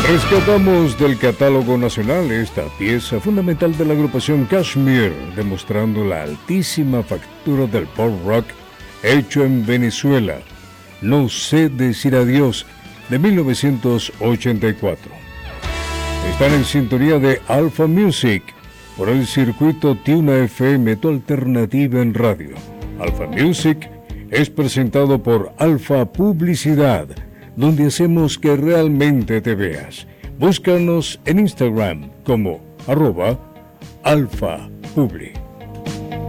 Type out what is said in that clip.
Rescatamos del catálogo nacional esta pieza fundamental de la agrupación Kashmir, demostrando la altísima factura del pop rock hecho en Venezuela. No sé decir adiós, de 1984. Están en sintonía de Alpha Music por el circuito Tuna FM, tu alternativa en radio. Alpha Music es presentado por Alpha Publicidad, donde hacemos que realmente te veas. Búscanos en Instagram como @alphapublic.